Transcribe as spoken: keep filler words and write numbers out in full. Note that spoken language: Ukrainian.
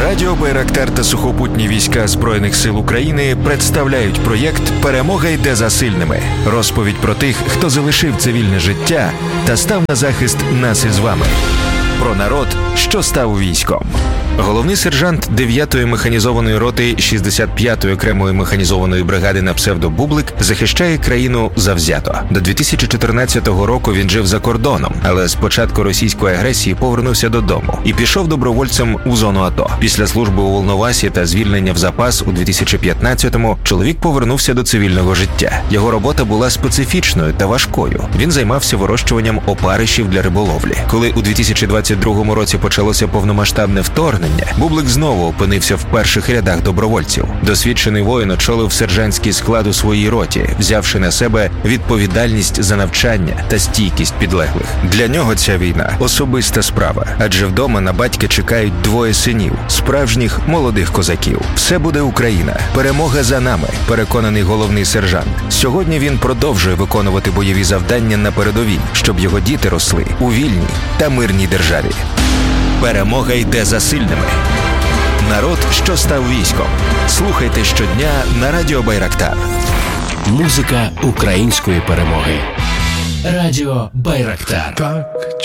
Радіо Байрактар та сухопутні війська Збройних сил України представляють проєкт «Перемога йде за сильними». Розповідь про тих, хто залишив цивільне життя та став на захист нас із вами. Про народ, що став військом. Головний сержант дев'ятої механізованої роти шістдесят п'ятої окремої механізованої бригади на псевдо Бублик захищає країну завзято. До дві тисячі чотирнадцятого року він жив за кордоном, але з початку російської агресії повернувся додому і пішов добровольцем у зону АТО. Після служби у Волновасі та звільнення в запас у дві тисячі п'ятнадцятому чоловік повернувся до цивільного життя. Його робота була специфічною та важкою. Він займався вирощуванням опаришів для риболовлі. Коли у дві тисячі двадцять другому році почалося повномасштабне вторгнення, Бублик знову опинився в перших рядах добровольців. Досвідчений воїн очолив сержантський склад у своїй роті, взявши на себе відповідальність за навчання та стійкість підлеглих. Для нього ця війна – особиста справа, адже вдома на батька чекають двоє синів, справжніх молодих козаків. Все буде Україна. Перемога за нами, переконаний головний сержант. Сьогодні він продовжує виконувати бойові завдання на передовій, щоб його діти росли у вільній та мирній державі. Перемога йде за сильними. Народ, що став військом. Слухайте щодня на Радіо Байрактар. Музика української перемоги. Радіо Байрактар. Так